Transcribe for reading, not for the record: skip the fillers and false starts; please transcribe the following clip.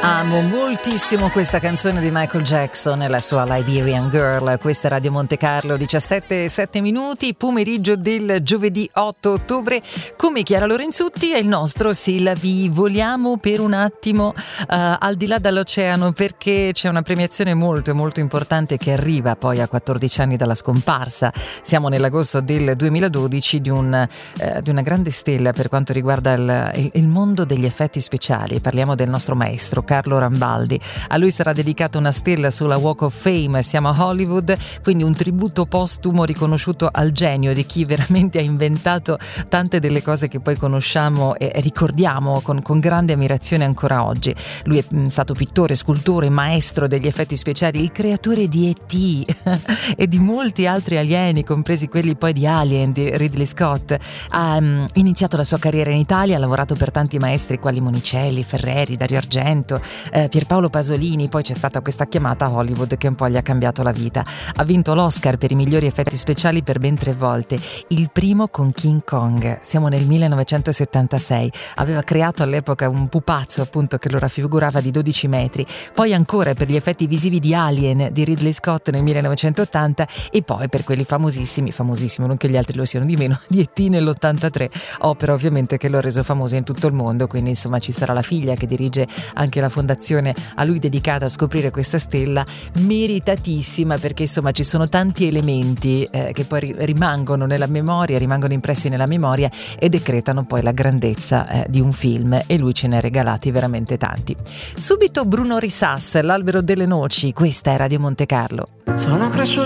Amo moltissimo questa canzone di Michael Jackson e la sua Liberian Girl. Questa è Radio Monte Carlo, 17:07, pomeriggio del giovedì 8 ottobre. Come Chiara Lorenzutti e il nostro Silla, vi voliamo per un attimo al di là dall'oceano, perché c'è una premiazione molto molto importante che arriva poi a 14 anni dalla scomparsa. Siamo nell'agosto del 2012 di una grande stella per quanto riguarda il mondo degli effetti speciali. Parliamo del nostro maestro Carlo Rambaldi. A lui sarà dedicata una stella sulla Walk of Fame. Siamo a Hollywood, quindi un tributo postumo riconosciuto al genio di chi veramente ha inventato tante delle cose che poi conosciamo e ricordiamo con grande ammirazione ancora oggi. Lui è stato pittore, scultore, maestro degli effetti speciali, il creatore di E.T. e di molti altri alieni, compresi quelli poi di Alien di Ridley Scott. Ha iniziato la sua carriera in Italia, ha lavorato per tanti maestri quali Monicelli, Ferreri, Dario Argento, Pierpaolo Pasolini. Poi c'è stata questa chiamata a Hollywood che un po' gli ha cambiato la vita. Ha vinto l'Oscar per i migliori effetti speciali per ben 3 volte, il primo con King Kong. Siamo nel 1976. Aveva creato all'epoca un pupazzo appunto che lo raffigurava di 12 metri. Poi ancora per gli effetti visivi di Alien di Ridley Scott nel 1980 e poi per quelli famosissimi, non che gli altri lo siano di meno, di E.T. nell'83, opera ovviamente che lo ha reso famoso in tutto il mondo. Quindi insomma ci sarà la figlia che dirige anche la fondazione a lui dedicata a scoprire questa stella, meritatissima, perché insomma ci sono tanti elementi che poi rimangono nella memoria, rimangono impressi nella memoria e decretano poi la grandezza di un film, e lui ce ne ha regalati veramente tanti. Subito Bruno Risas, L'albero delle noci. Questa è Radio Monte Carlo. Sono cresciuto